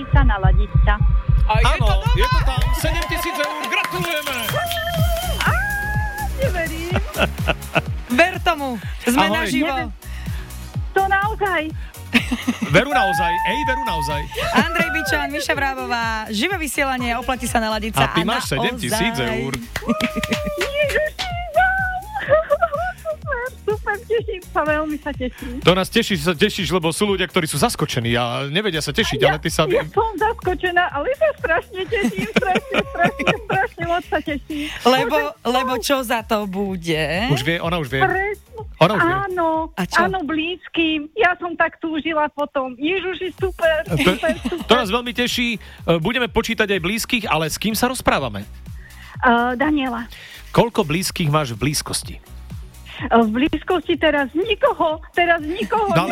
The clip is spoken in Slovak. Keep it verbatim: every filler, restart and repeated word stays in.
sa, naladiť sa. A je Áno, to doma? je to tam, sedem tisíc eur, gratulujeme! Á, neverím. Ver tomu, sme Ahoj. naživo. To naozaj. Veru naozaj, ej, veru naozaj. Andrej Bičan, Miša Vrábová, živé vysielanie, oplatí sa naladiť sa. A ty máš sedem tisíc eur. Ježiši, super, super, teším sa, veľmi sa teším. To nás teší, že sa tešíš, lebo sú ľudia, ktorí sú zaskočení a nevedia sa tešiť, ale ty sa... Ja som zaskočená, ale sa strašne teším, strašne, strašne, strašne moc sa teším. Lebo, lebo čo za to bude? Už vie, ona už vie. Presne. Ona už vie. Áno, A čo? áno, blízkym. Ja som tak túžila potom. Ježiši, super, To, super, super. to nás veľmi teší. Budeme počítať aj blízkych, ale s kým sa rozprávame? Uh, Daniela, Koľko blízkych máš v blízkosti? uh, v blízkosti teraz nikoho, teraz nikoho No ale